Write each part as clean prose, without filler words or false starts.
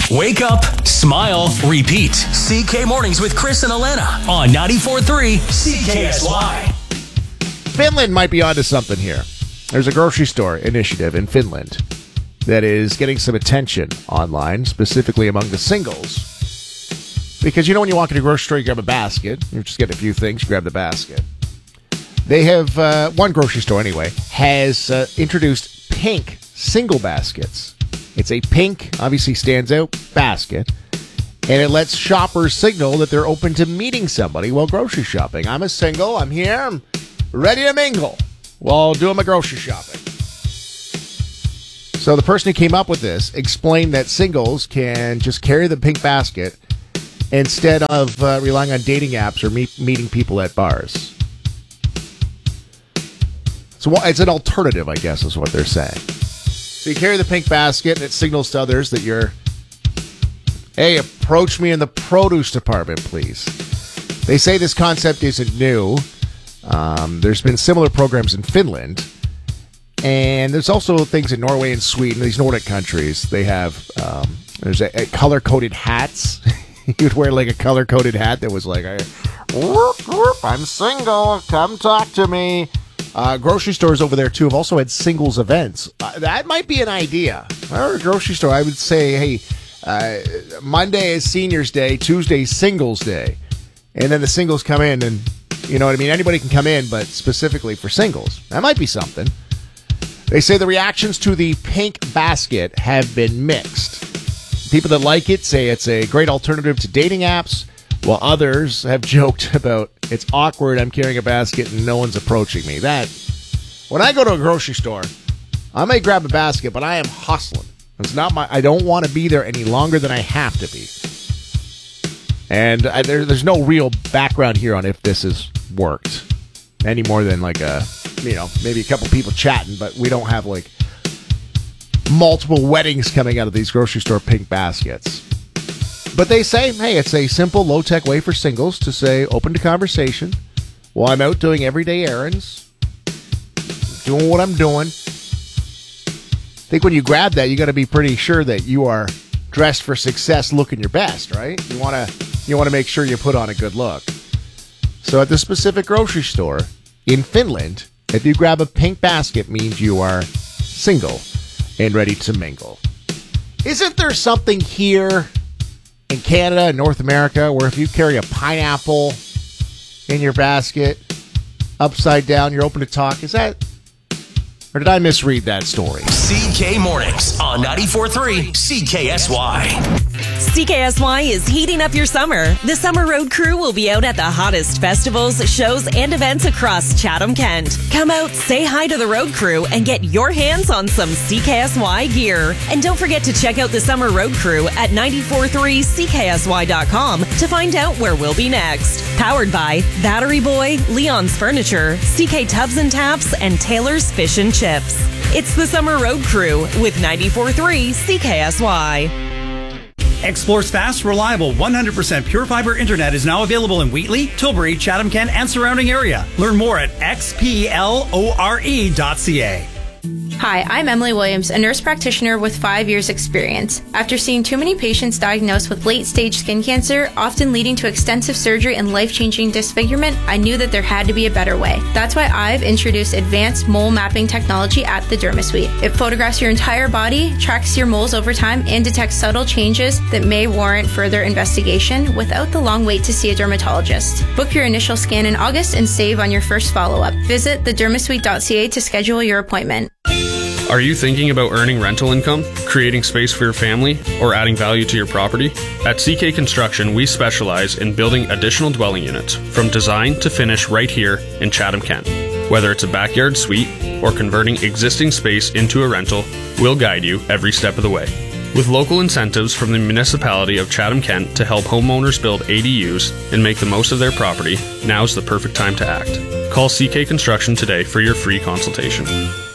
Wake up, smile, repeat. CK Mornings with Chris and Alana on 94.3 CKSY. Finland might be onto something here. There's a grocery store initiative in Finland that is getting some attention online, specifically among the singles. Because when you walk into a grocery store, you grab a basket. You just get a few things, you grab the basket. They have, one grocery store anyway, has introduced pink single baskets. It's a pink, obviously stands out, basket. And it lets shoppers signal that they're open to meeting somebody while grocery shopping. I'm a single, I'm here, I'm ready to mingle while doing my grocery shopping. So the person who came up with this explained that singles can just carry the pink basket instead of relying on dating apps or meeting people at bars. So it's an alternative, I guess, is what they're saying. So you carry the pink basket, and it signals to others that you're, hey, approach me in the produce department, please. They say this concept isn't new. There's been similar programs in Finland. And there's also things in Norway and Sweden, these Nordic countries. They have, there's a color-coded hats. You'd wear like a color-coded hat that was like, whoop, whoop, I'm single, come talk to me. Grocery stores over there, too, have also had singles events. That might be an idea. Or a grocery store, I would say, hey, Monday is Seniors Day, Tuesday is Singles Day. And then the singles come in, and you know what I mean? Anybody can come in, but specifically for singles. That might be something. They say the reactions to the pink basket have been mixed. People that like it say it's a great alternative to dating apps, while others have joked about, it's awkward, I'm carrying a basket and no one's approaching me. When I go to a grocery store, I may grab a basket, but I am hustling. I don't want to be there any longer than I have to be. And there's no real background here on if this has worked. Any more than like maybe a couple people chatting, but we don't have like multiple weddings coming out of these grocery store pink baskets. But they say, hey, it's a simple, low-tech way for singles to say, open to conversation while I'm out doing everyday errands, doing what I'm doing. I think when you grab that, you got to be pretty sure that you are dressed for success, looking your best, right? You want to make sure you put on a good look. So at the specific grocery store in Finland, if you grab a pink basket, means you are single and ready to mingle. Isn't there something here in Canada and North America where if you carry a pineapple in your basket upside down, you're open to talk? Is that, or did I misread that story? CK Mornings on 94.3 CKSY. CKSY is heating up your summer. The Summer Road Crew will be out at the hottest festivals, shows, and events across Chatham-Kent. Come out, say hi to the Road Crew, and get your hands on some CKSY gear. And don't forget to check out the Summer Road Crew at 943CKSY.com to find out where we'll be next. Powered by Battery Boy, Leon's Furniture, CK Tubs and Taps, and Taylor's Fish and Chips. It's the Summer Road Crew with 94.3 CKSY. Xplore's fast, reliable, 100% pure fiber internet is now available in Wheatley, Tilbury, Chatham-Kent, and surrounding area. Learn more at xplore.ca. Hi, I'm Emily Williams, a nurse practitioner with 5 years experience. After seeing too many patients diagnosed with late-stage skin cancer, often leading to extensive surgery and life-changing disfigurement, I knew that there had to be a better way. That's why I've introduced advanced mole mapping technology at the DermaSuite. It photographs your entire body, tracks your moles over time, and detects subtle changes that may warrant further investigation without the long wait to see a dermatologist. Book your initial scan in August and save on your first follow-up. Visit thedermasuite.ca to schedule your appointment. Are you thinking about earning rental income, creating space for your family, or adding value to your property? At CK Construction, we specialize in building additional dwelling units from design to finish right here in Chatham-Kent. Whether it's a backyard suite or converting existing space into a rental, we'll guide you every step of the way. With local incentives from the municipality of Chatham-Kent to help homeowners build ADUs and make the most of their property, now's the perfect time to act. Call CK Construction today for your free consultation.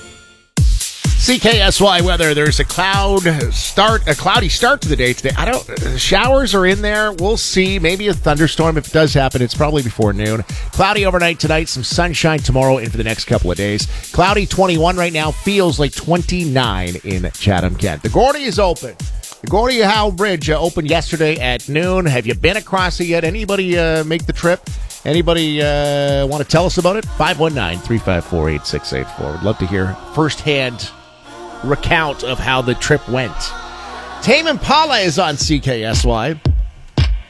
CKSY weather. There's a cloudy start to the day today. Showers are in there. We'll see. Maybe a thunderstorm. If it does happen, it's probably before noon. Cloudy overnight tonight. Some sunshine tomorrow and for the next couple of days. Cloudy 21 right now. Feels like 29 in Chatham-Kent. The Gordy is open. The Gordie Howe Bridge opened yesterday at noon. Have you been across it yet? Anybody make the trip? Anybody want to tell us about it? 519-354-8684. Would love to hear firsthand recount of how the trip went. Tame Impala is on CKSY.